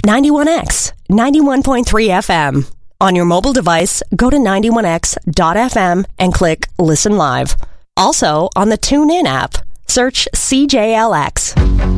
91X, 91.3 FM. On your mobile device, go to 91x.fm and click Listen Live. Also, on the TuneIn app, search CJLX.